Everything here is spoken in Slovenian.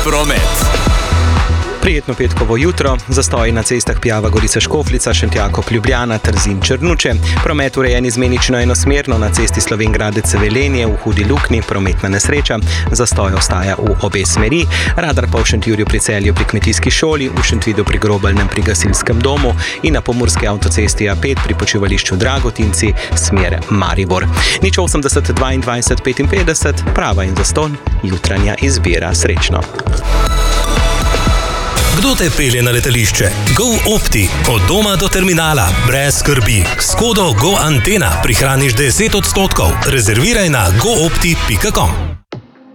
promet. Prijetno petkovo jutro, zastoji na cestah Pjava Gorica Škofljica, Šentjakov Ljubljana, Trzin Črnuče, promet urejen izmenično enosmerno na cesti Slovenj Gradec Velenje v Hudi Luknji, prometna nesreča, zastoj ostaja v obe smeri, radar pa v Šentjurju pri Celju pri kmetijski šoli, v Šentvidu pri Grobeljnem pri gasilskem domu in na pomurski avtocesti A5 pri počivališču Dragotinci, smer Maribor. 080 22 55, prava in zastonj, jutranja izbira, srečno. Kdo te pelje na letališče? GoOpti. Od doma do terminala. Brez skrbi. S kodo GoAntena prihraniš 10%. Rezerviraj na goopti.com.